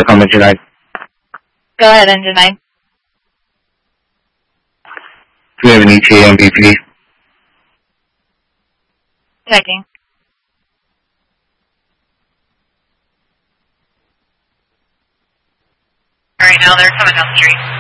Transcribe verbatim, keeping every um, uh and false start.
Tacoma Engine nine. Go ahead, Engine nine. Do we have an E T A on B P D? Checking. Alright, now they're coming down the street.